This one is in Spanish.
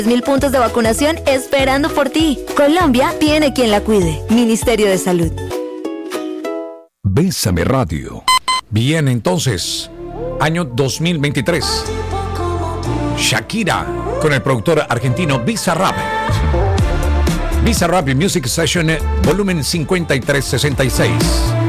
10.000 puntos de vacunación esperando por ti. Colombia tiene quien la cuide. Ministerio de Salud. Bésame Radio. Bien, entonces, año 2023. Shakira con el productor argentino Bizarrap. Bizarrap Music Session, volumen 5366.